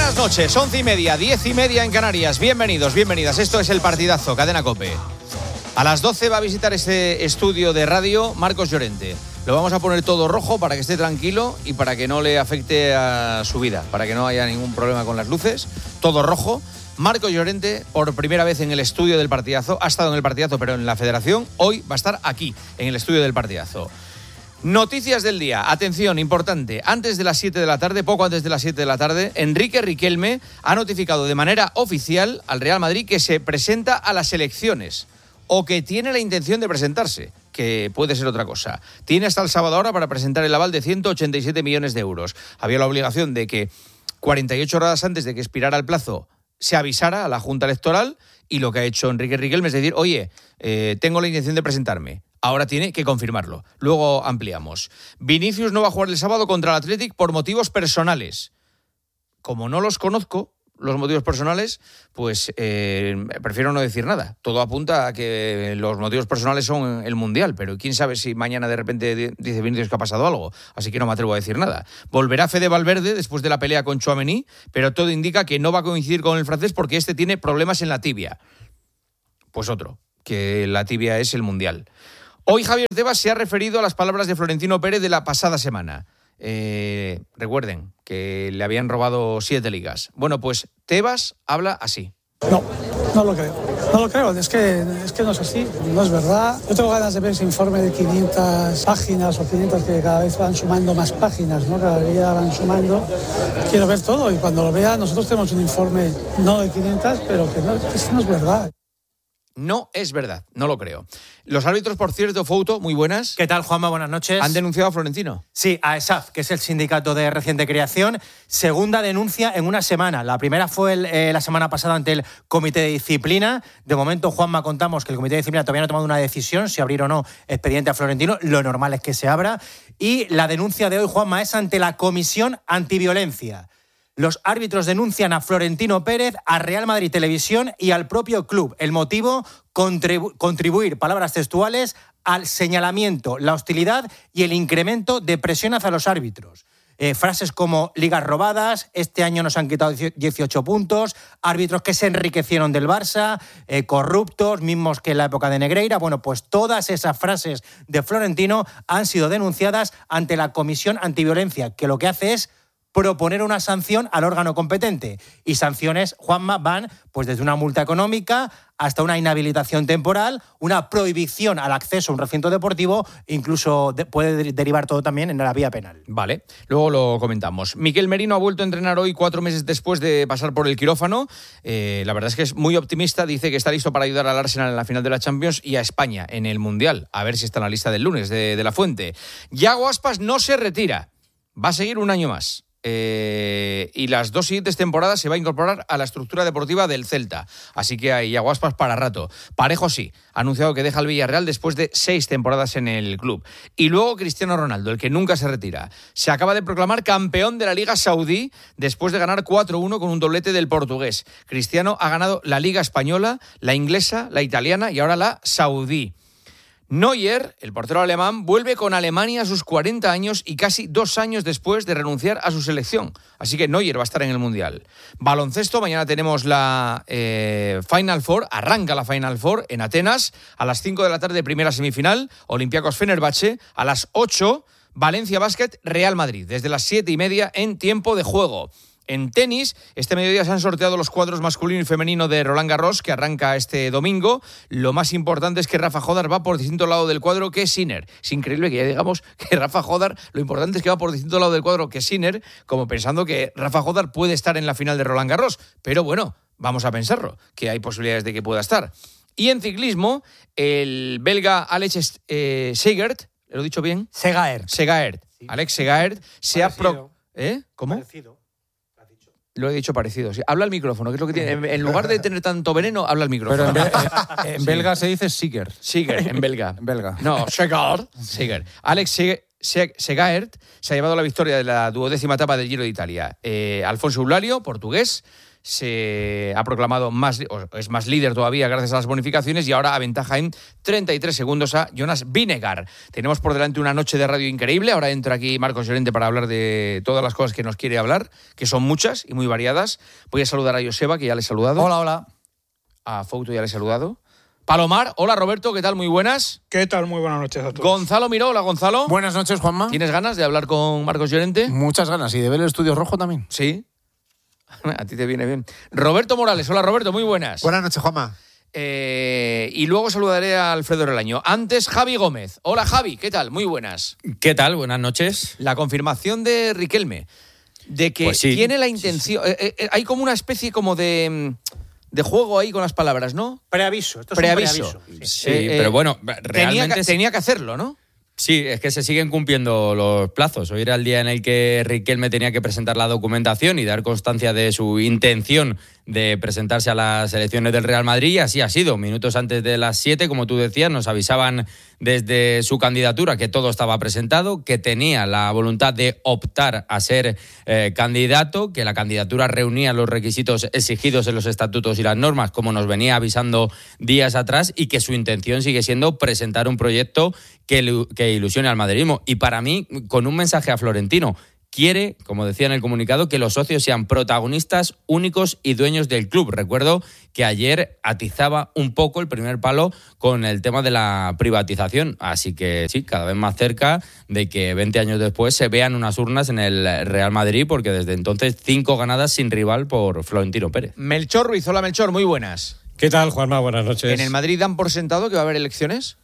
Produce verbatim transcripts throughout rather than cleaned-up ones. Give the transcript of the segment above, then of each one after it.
Buenas noches, once y media, diez y media en Canarias. Bienvenidos, bienvenidas. Esto es El Partidazo, Cadena COPE. A las doce va a visitar este estudio de radio Marcos Llorente. Lo vamos a poner todo rojo para que esté tranquilo y para que no le afecte a su vida, para que no haya ningún problema con las luces. Todo rojo. Marcos Llorente, por primera vez en el estudio del Partidazo, ha estado en el Partidazo, pero en la Federación. Hoy va a estar aquí, en el estudio del Partidazo. Noticias del día. Atención, importante. Antes de las siete de la tarde, poco antes de las siete de la tarde, Enrique Riquelme ha notificado de manera oficial al Real Madrid que se presenta a las elecciones o que tiene la intención de presentarse, que puede ser otra cosa. Tiene hasta el sábado ahora para presentar el aval de ciento ochenta y siete millones de euros. Había la obligación de que cuarenta y ocho horas antes de que expirara el plazo se avisara a la Junta Electoral, y lo que ha hecho Enrique Riquelme es decir, oye, eh, tengo la intención de presentarme. Ahora tiene que confirmarlo. Luego ampliamos. Vinicius no va a jugar el sábado contra el Athletic por motivos personales. Como no los conozco, los motivos personales, pues eh, prefiero no decir nada. Todo apunta a que los motivos personales son el Mundial, pero quién sabe si mañana de repente dice Vinicius que ha pasado algo. Así que no me atrevo a decir nada. Volverá Fede Valverde después de la pelea con Tchouaméni, pero todo indica que no va a coincidir con el francés porque este tiene problemas en la tibia. Pues otro, que la tibia es el Mundial. Hoy Javier Tebas se ha referido a las palabras de Florentino Pérez de la pasada semana. Eh, recuerden que le habían robado siete ligas. Bueno, pues Tebas habla así. No, no lo creo. No lo creo, es que, es que no es así, no es verdad. Yo tengo ganas de ver ese informe de quinientas páginas o quinientas que cada vez van sumando más páginas, ¿no? Cada día van sumando. Quiero ver todo y cuando lo vea, nosotros tenemos un informe no de quinientas, pero que no, que no es verdad. No es verdad, no lo creo. Los árbitros, por cierto, Fouto, muy buenas. ¿Qué tal, Juanma? Buenas noches. ¿Han denunciado a Florentino? Sí, a ESAF, que es el sindicato de reciente creación. Segunda denuncia en una semana. La primera fue el, eh, la semana pasada ante el Comité de Disciplina. De momento, Juanma, contamos que el Comité de Disciplina todavía no ha tomado una decisión si abrir o no expediente a Florentino. Lo normal es que se abra. Y la denuncia de hoy, Juanma, es ante la Comisión Antiviolencia. Los árbitros denuncian a Florentino Pérez, a Real Madrid Televisión y al propio club. El motivo, contribu- contribuir, palabras textuales, al señalamiento, la hostilidad y el incremento de presión hacia los árbitros. Eh, frases como ligas robadas, este año nos han quitado dieciocho puntos, árbitros que se enriquecieron del Barça, eh, corruptos, mismos que en la época de Negreira. Bueno, pues todas esas frases de Florentino han sido denunciadas ante la Comisión Antiviolencia, que lo que hace es proponer una sanción al órgano competente. Y sanciones, Juanma, van pues desde una multa económica hasta una inhabilitación temporal, una prohibición al acceso a un recinto deportivo, incluso de, puede derivar todo también en la vía penal. Vale, luego lo comentamos. Miquel Merino ha vuelto a entrenar hoy cuatro meses después de pasar por el quirófano. Eh, la verdad es que es muy optimista, dice que está listo para ayudar al Arsenal en la final de la Champions y a España en el Mundial. A ver si está en la lista del lunes de, de La Fuente. Yago Aspas no se retira, va a seguir un año más. Eh, y las dos siguientes temporadas se va a incorporar a la estructura deportiva del Celta. Así que hay Yago Aspas para rato. Parejo sí, ha anunciado que deja el Villarreal después de seis temporadas en el club. Y luego Cristiano Ronaldo, el que nunca se retira. Se acaba de proclamar campeón de la Liga Saudí después de ganar cuatro uno con un doblete del portugués. Cristiano ha ganado la Liga Española, la inglesa, la italiana y ahora la saudí. Neuer, el portero alemán, vuelve con Alemania a sus cuarenta años y casi dos años después de renunciar a su selección. Así que Neuer va a estar en el Mundial. Baloncesto, mañana tenemos la eh, Final Four, arranca la Final Four en Atenas. A las cinco de la tarde, primera semifinal, Olympiacos Fenerbahce. A las ocho, Valencia Basket, Real Madrid. Desde las siete y media en tiempo de juego. En tenis, este mediodía se han sorteado los cuadros masculino y femenino de Roland Garros, que arranca este domingo. Lo más importante es que Rafa Jodar va por distinto lado del cuadro que Sinner. Es increíble que ya digamos que Rafa Jodar, lo importante es que va por distinto lado del cuadro que Sinner, como pensando que Rafa Jodar puede estar en la final de Roland Garros. Pero bueno, vamos a pensarlo, que hay posibilidades de que pueda estar. Y en ciclismo, el belga Alex eh, Segaert, ¿lo he dicho bien? Segaert. Segaert. Sí. Alex Segaert se Parecido. ha... Pro... ¿Eh? ¿Cómo? Parecido. Lo he dicho parecido. Sí. Habla al micrófono, que es lo que tiene. En, en lugar de tener tanto veneno, habla al micrófono. Pero en, be- en, en belga sí. Se dice Siger. Siger, en belga. En belga. No, Segaert. Siger. Alex Segaert. Segaert se ha llevado la victoria de la duodécima etapa del Giro de Italia. Eh, Alfonso Eulario, portugués, se ha proclamado más, o es más líder todavía gracias a las bonificaciones y ahora aventaja en treinta y tres segundos a Jonas Vingegaard. Tenemos por delante una noche de radio increíble. Ahora entra aquí Marcos Llorente para hablar de todas las cosas que nos quiere hablar, que son muchas y muy variadas. Voy a saludar a Joseba, que ya le he saludado. Hola, hola. A Fouto ya le he saludado. Palomar, hola Roberto, ¿qué tal? Muy buenas. ¿Qué tal? Muy buenas noches a todos. Gonzalo Miró, hola Gonzalo. Buenas noches, Juanma. ¿Tienes ganas de hablar con Marcos Llorente? Muchas ganas. ¿Y de ver el estudio rojo también? Sí. A ti te viene bien. Roberto Morales, hola Roberto, muy buenas. Buenas noches, Juanma. Eh, y luego saludaré a Alfredo Relaño. Antes, Javi Gómez. Hola Javi, ¿qué tal? Muy buenas. ¿Qué tal? Buenas noches. La confirmación de Riquelme, de que Pues sí. tiene la intención... Eh, eh, hay como una especie como de, de juego ahí con las palabras, ¿no? Preaviso. Esto es Preaviso. un preaviso. Sí, Eh, eh, pero bueno, Tenía realmente... que, tenía que hacerlo, ¿no? Sí, es que se siguen cumpliendo los plazos. Hoy era el día en el que Riquelme tenía que presentar la documentación y dar constancia de su intención de presentarse a las elecciones del Real Madrid, y así ha sido. Minutos antes de las siete, como tú decías, nos avisaban desde su candidatura que todo estaba presentado, que tenía la voluntad de optar a ser eh, candidato, que la candidatura reunía los requisitos exigidos en los estatutos y las normas, como nos venía avisando días atrás, y que su intención sigue siendo presentar un proyecto que, que ilusione al madridismo. Y para mí, con un mensaje a Florentino, quiere, como decía en el comunicado, que los socios sean protagonistas únicos y dueños del club. Recuerdo que ayer atizaba un poco el primer palo con el tema de la privatización. Así que sí, cada vez más cerca de que veinte años después se vean unas urnas en el Real Madrid, porque desde entonces cinco ganadas sin rival por Florentino Pérez. Melchor Ruiz, hola Melchor, muy buenas. ¿Qué tal, Juanma? Buenas noches. ¿En el Madrid dan por sentado que va a haber elecciones?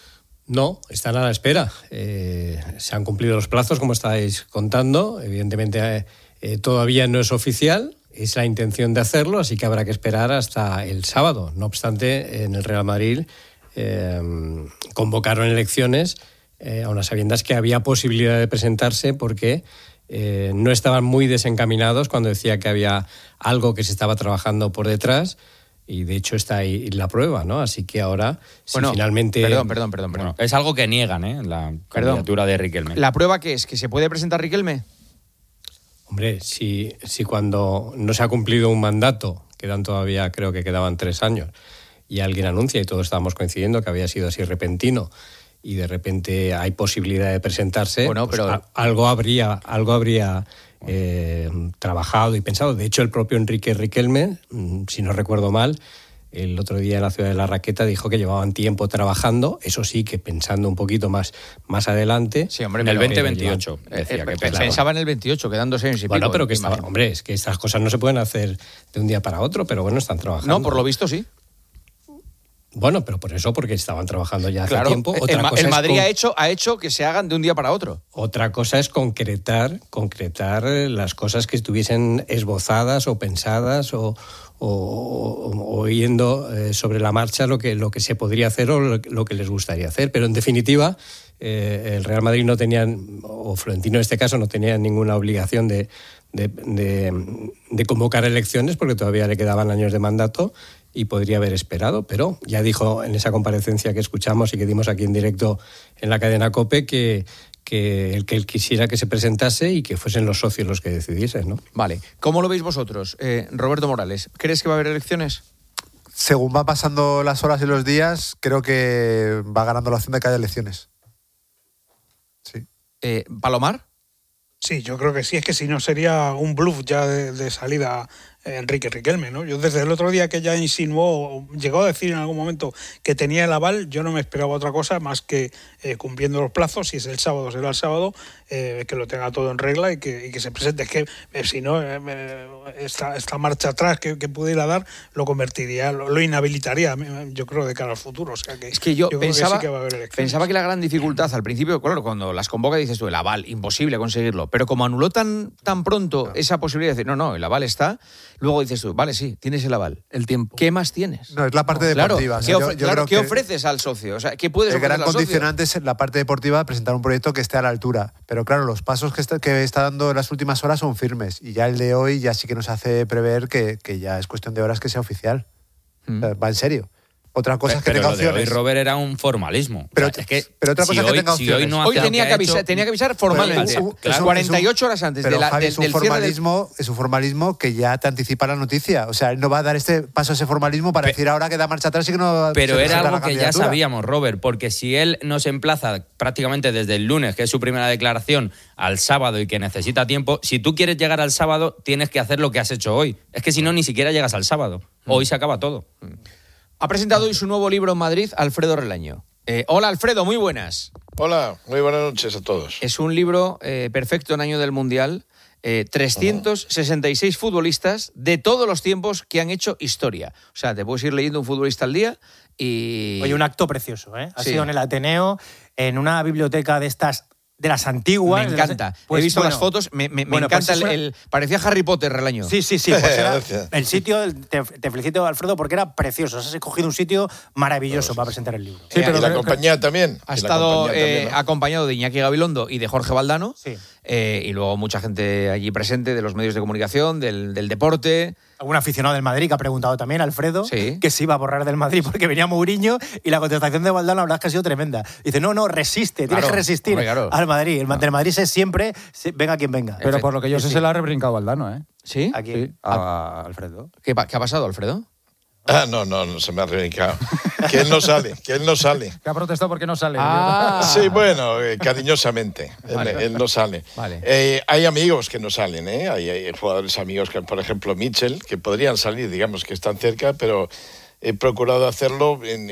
No, están a la espera. Eh, se han cumplido los plazos, como estáis contando. Evidentemente, eh, eh, todavía no es oficial. Es la intención de hacerlo, así que habrá que esperar hasta el sábado. No obstante, en el Real Madrid eh, convocaron elecciones eh, a unas sabiendas que había posibilidad de presentarse, porque eh, no estaban muy desencaminados cuando decía que había algo que se estaba trabajando por detrás. Y de hecho está ahí la prueba, ¿no? Así que ahora, si bueno, finalmente... Perdón, perdón, perdón. perdón. Bueno, es algo que niegan, ¿eh? La candidatura de Riquelme. ¿La prueba qué es? ¿Que se puede presentar Riquelme? Hombre, si, si cuando no se ha cumplido un mandato, quedan todavía, creo que quedaban tres años, y alguien anuncia, y todos estábamos coincidiendo que había sido así repentino, y de repente hay posibilidad de presentarse, bueno, pues pero... a, algo habría... Algo habría Eh, trabajado y pensado. De hecho, el propio Enrique Riquelme, si no recuerdo mal, el otro día en la Ciudad de la Raqueta dijo que llevaban tiempo trabajando, eso sí, que pensando un poquito más, más adelante. Sí, hombre, en el pero- veinte veintiocho, Eh, decía eh, que pensaba pensaba. en el veintiocho, quedándose en ese Bueno, pico, pero que imagino. estaba, hombre, es que estas cosas no se pueden hacer de un día para otro, pero bueno, están trabajando. No, por lo visto sí. Bueno, pero por eso, porque estaban trabajando ya hace Claro, tiempo. Otra el, Ma- cosa el es Madrid con- ha, hecho, ha hecho que se hagan de un día para otro. Otra cosa es concretar, concretar las cosas que estuviesen esbozadas o pensadas o, o, o, o yendo eh, sobre la marcha lo que, lo que se podría hacer o lo, lo que les gustaría hacer. Pero en definitiva, eh, el Real Madrid no tenía, o Florentino en este caso, no tenía ninguna obligación de, de, de, de convocar elecciones, porque todavía le quedaban años de mandato y podría haber esperado, pero ya dijo en esa comparecencia que escuchamos y que dimos aquí en directo en la cadena COPE que, que, el que él quisiera que se presentase y que fuesen los socios los que decidiesen, ¿no? Vale. ¿Cómo lo veis vosotros? Eh, Roberto Morales, ¿crees que va a haber elecciones? Según van pasando las horas y los días, creo que va ganando la opción de que haya elecciones. Sí. Eh, ¿Palomar? Sí, yo creo que sí. Es que si no sería un bluff ya de, de salida Enrique Riquelme, ¿no? Yo desde el otro día que ya insinuó, llegó a decir en algún momento que tenía el aval, yo no me esperaba otra cosa más que eh, cumpliendo los plazos, si es el sábado será el sábado, eh, que lo tenga todo en regla y que, y que se presente. Es que eh, si no, eh, eh, esta, esta marcha atrás que, que pudiera dar lo convertiría, lo, lo inhabilitaría, yo creo, de cara al futuro. O sea que, Es que yo, yo creo pensaba, que sí que va a haber elecciones. pensaba que la gran dificultad al principio, claro, cuando las convoca dices tú, el aval, imposible conseguirlo, pero como anuló tan, tan pronto claro. esa posibilidad de decir, no, no, el aval está, luego dices tú, vale, sí, tienes el aval. El tiempo. ¿Qué más tienes? No, es la parte claro, deportiva. O sea, ¿qué, yo, ofre- yo claro, creo ¿qué que ofreces al socio? O sea, ¿qué puedes el ofrecer gran al socio? condicionante es en la parte deportiva presentar un proyecto que esté a la altura. Pero claro, los pasos que está, que está dando en las últimas horas son firmes. Y ya el de hoy ya sí que nos hace prever que, que ya es cuestión de horas que sea oficial. Mm. O sea, va en serio. Otra cosa es que pero tenga lo de hoy, opciones. Robert, era un formalismo. Pero, O sea, es que pero otra si cosa es que hoy, tenga si opciones. hoy no Hoy hace lo tenía que que, ha avisar, hecho- tenía que avisar formalmente. Pero, Claro, cuarenta y ocho horas antes pero, de la, Javi, del, es un del cierre del... formalismo, es un formalismo que ya te anticipa la noticia. O sea, él no va a dar este paso a ese formalismo para Pe- decir ahora que da marcha atrás y que no Pero se era presenta algo la que ya candidatura. sabíamos, Robert, porque si él no se emplaza prácticamente desde el lunes, que es su primera declaración, al sábado y que necesita tiempo, si tú quieres llegar al sábado, tienes que hacer lo que has hecho hoy. Es que si no, ni siquiera llegas al sábado. Hoy se acaba todo. Ha presentado hoy su nuevo libro en Madrid, Alfredo Relaño. Eh, hola, Alfredo, muy buenas. Hola, muy buenas noches a todos. Es un libro eh, perfecto en año del Mundial. Eh, trescientos sesenta y seis futbolistas de todos los tiempos que han hecho historia. O sea, te puedes ir leyendo un futbolista al día y... Oye, un acto precioso, ¿eh? Ha Sí. sido en el Ateneo, en una biblioteca de estas, de las antiguas. Me de las- encanta. Pues, He visto bueno, las fotos, me, me- me bueno, pues encanta es el, una- el- Parecía Harry Potter, Relaño. Sí, sí, sí. Pues era Gracias. el sitio, te, te felicito, Alfredo, porque era precioso. Has escogido un sitio maravilloso para presentar el libro. Sí, y pero la creo- compañía también. Ha y la estado compañía eh, también, ¿no? acompañado de Iñaki Gabilondo y de Jorge Valdano. Sí. Eh, y luego mucha gente allí presente de los medios de comunicación, del, del deporte. Algún aficionado del Madrid que ha preguntado también, Alfredo, Sí. que se iba a borrar del Madrid porque venía Mourinho, y la contestación de Valdano, la verdad es que ha sido tremenda. Dice, no, no, resiste, tienes Claro, que resistir hombre, claro. al Madrid. El Ma- del Madrid es siempre, se- venga quien venga. Pero por lo que yo Sí, sé, sí. se la ha rebrincado Valdano, ¿eh? ¿Sí? Aquí. Sí, a Alfredo. ¿Qué, pa- qué ha pasado, Alfredo? Ah, no, no, no se me ha reivindicado. Que él no sale, que él no sale. Que ha protestado porque no sale. Ah. Sí, bueno, eh, cariñosamente. Él, Vale. él no sale. Vale. Eh, hay amigos que no salen, ¿eh? Hay, hay jugadores amigos, que, por ejemplo, Mitchell, que podrían salir, digamos, que están cerca, pero he procurado hacerlo, en,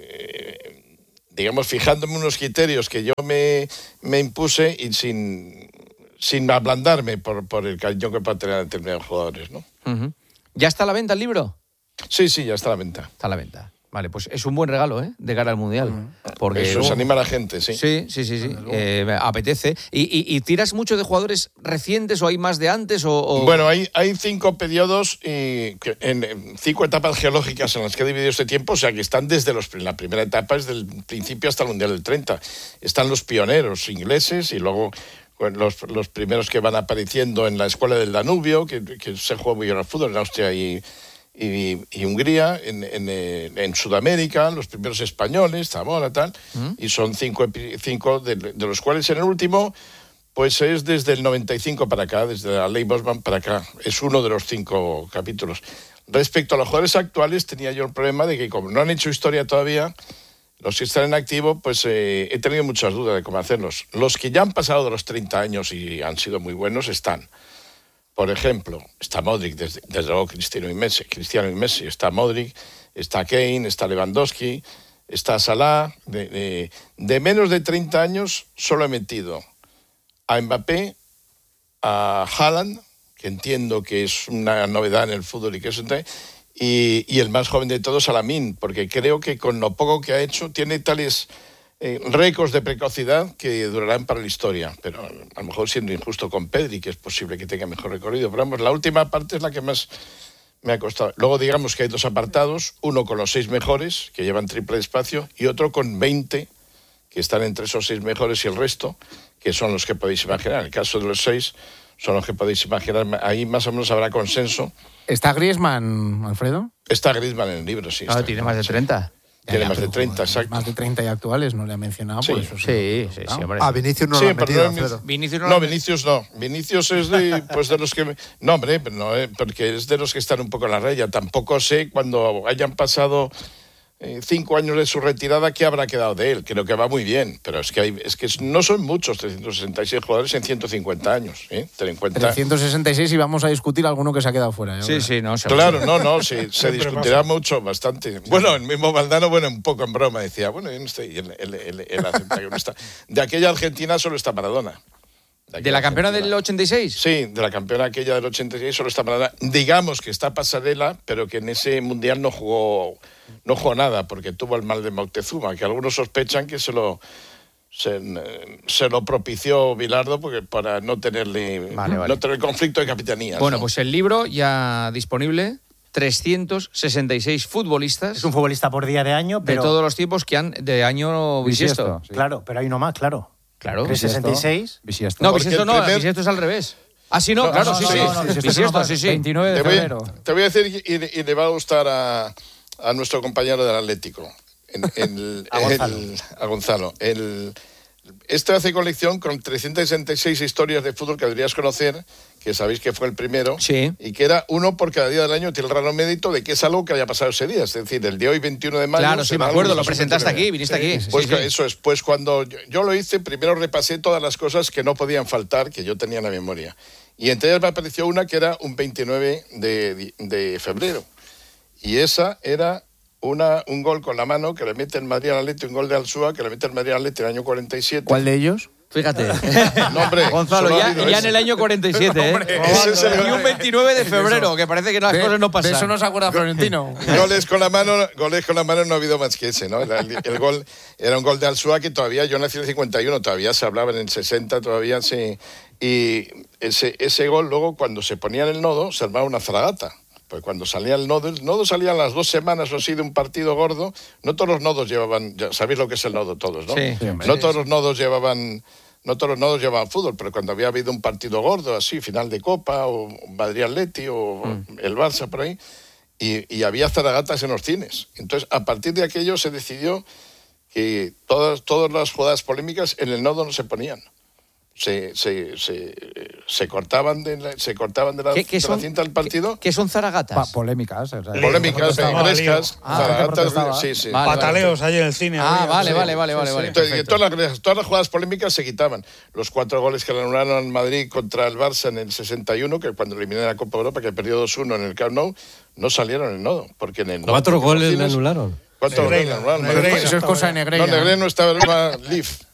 eh, digamos, fijándome unos criterios que yo me, me impuse y sin, sin ablandarme por, por el cariño que puedan tener a determinados jugadores, ¿no? Ujú. ¿Ya está a la venta el libro? Sí, sí, ya está a la venta. Está a la venta. Vale, pues es un buen regalo, ¿eh? De cara al Mundial. Porque Eso luego- se anima a la gente, sí. Sí, sí, sí, sí. Eh, apetece. ¿Y, y, y tiras mucho de jugadores recientes o hay más de antes? O, o- Bueno, hay, hay cinco periodos y que- en, en cinco etapas geológicas en las que he dividido este tiempo, o sea que están desde los, la primera etapa, desde el principio hasta el Mundial del treinta. Están los pioneros ingleses y luego bueno, los, los primeros que van apareciendo en la Escuela del Danubio, que, que se juega muy bien al fútbol en Austria y, y, y Hungría, en, en, eh, en Sudamérica, los primeros españoles, Zamora, tal, y son cinco, epi- cinco de, de los cuales en el último pues es desde el noventa y cinco para acá, desde la ley Bosman para acá. Es uno de los cinco capítulos. Respecto a los jugadores actuales, tenía yo el problema de que como no han hecho historia todavía, los que están en activo, pues eh, he tenido muchas dudas de cómo hacerlos. Los que ya han pasado de los treinta años y han sido muy buenos están. Por ejemplo, está Modric, desde, desde luego Cristiano y Messi, Cristiano y Messi. Está Modric, está Kane, está Lewandowski, está Salah. De, de, de menos de treinta años solo he metido a Mbappé, a Haaland, que entiendo que es una novedad en el fútbol y que es un tal, y, y el más joven de todos, a Lamine, porque creo que con lo poco que ha hecho tiene tales eh, récords de precocidad que durarán para la historia. Pero a lo mejor siendo injusto con Pedri, que es posible que tenga mejor recorrido. Pero vamos, la última parte es la que más me ha costado. Luego digamos que hay dos apartados, uno con los seis mejores, que llevan triple espacio, y otro con veinte, que están entre esos seis mejores y el resto, que son los que podéis imaginar. En el caso de los seis, son los que podéis imaginar. Ahí más o menos habrá consenso. ¿Está Griezmann, Alfredo? Está Griezmann en el libro, sí. Claro, está tiene Griezmann. más de treinta. Tiene Ya, más de pero, treinta, joder, exacto. Más de treinta y actuales, no le ha mencionado. Sí. por eso Sí, sí, sí, hombre. A Vinicius no Sí, lo han pero metido, no- Alfredo. Vinicius no No, lo- Vinicius no. Vinicius es de, pues de los que... No, hombre, no, eh, porque es de los que están un poco en la raya. Tampoco sé cuando hayan pasado eh, cinco años de su retirada qué habrá quedado de él. Creo que va muy bien, pero es que, hay, es que no son muchos trescientos sesenta y seis jugadores en ciento cincuenta años. ¿eh? Ten en cuenta... trescientos sesenta y seis y vamos a discutir alguno que se ha quedado fuera. ¿eh? Sí, sí, no. seguro. Claro, no, no, sí, se Siempre discutirá pasa. mucho, bastante. Bueno, el mismo Valdano, bueno, un poco en broma, decía, bueno, yo no estoy, él, él, él- él acepta que no está. De aquella Argentina solo está Maradona. ¿De la campeona del ochenta y seis? Sí, de la campeona aquella del ochenta y seis solo está Maradona. Digamos que está Pasarela, pero que en ese mundial no jugó, no jugó nada, porque tuvo el mal de Moctezuma, que algunos sospechan que se lo... Se, se lo propició Bilardo porque para no tenerle Vale, vale. no tener conflicto de capitanías. Bueno, ¿no? pues el libro ya disponible. trescientos sesenta y seis futbolistas Es un futbolista por día de año, de pero... todos los tiempos que han de año bisiesto. Bisiesto, sí. Claro, pero hay uno más, claro. Claro. ¿Tres sesenta y seis? Bisiesto. No, Porque bisiesto el no, primer- bisiesto es al revés. Ah, sí, no, No, claro, no, sí, no, sí. no, no, bisiesto es Bisiesto, uno sí, sí. veintinueve de Te voy, febrero. te voy a decir y, y le va a gustar a, a nuestro compañero del Atlético, en, en, a Gonzalo. el, a Gonzalo. El, este hace colección con trescientas sesenta y seis historias de fútbol que deberías conocer, que sabéis que fue el primero, Sí. y que era uno por cada día del año, tiene el raro mérito de que es algo que haya pasado ese día. Es decir, el de hoy, veintiuno de mayo... Claro, sí, me será acuerdo, algo lo presentaste veintinueve. aquí, viniste aquí. Pues Sí, que sí. eso es, pues cuando yo, yo lo hice, primero repasé todas las cosas que no podían faltar, que yo tenía en la memoria. Y entre ellas me apareció una que era un veintinueve de, de febrero. Y esa era una, un gol con la mano que le mete el Madrid al Atleti, un gol de Alsúa que le mete el Madrid al Atleti en el año cuarenta y siete. ¿Cuál de ellos? Fíjate. No, hombre, Gonzalo, solo ha ya, habido ya ese. en el año cuarenta y siete, ¿eh? Ese es el- Y un veintinueve de febrero, que parece que las cosas no pasan. De eso no se acuerda Florentino. Goles con la mano, goles con la mano no ha habido más que ese, ¿no? El, el- el gol era un gol de Alsúa que todavía, yo nací en el cincuenta y uno, todavía se hablaba en el sesenta, todavía se... Y ese, ese gol luego cuando se ponía en el nodo se armaba una fragata. Pues cuando salía el nodo, el nodo salía a las dos semanas o así de un partido gordo. No todos los nodos llevaban, ya sabéis lo que es el nodo todos, ¿no? Sí, sí, hombre. No todos los nodos llevaban... No todos los nodos llevaban fútbol, pero cuando había habido un partido gordo, así, final de Copa, o Madrid-Atleti, o Mm. el Barça por ahí, y, y había zaragatas en los cines. Entonces, a partir de aquello se decidió que todas, todas las jugadas polémicas en el nodo no se ponían. Se, se, se, se cortaban de la, se cortaban de la, ¿Qué, qué de son, la cinta del partido. ¿Qué, qué son zaragatas? Pa- polémicas. o sea, Polémicas, protestaba, frescas, Ah, zaragatas, protestaba. sí, sí. Vale, Pataleos ahí en el cine. Ah, había, vale, sí. vale, vale, vale, Sí, vale. sí. Entonces, perfecto. todas, las, todas las jugadas polémicas se quitaban. Los cuatro goles que le anularon al Madrid contra el Barça en el sesenta y uno, que cuando eliminé la Copa Europa, que perdió dos uno en el Camp Nou, no salieron en el nodo. Porque en el nodo, Cuatro porque los goles le cines- anularon. ¿Cuántos goles le Negreira, anularon? Negreira. Madrid? Eso es cosa de No, Negreira. Negreira no estaba en una Leaf.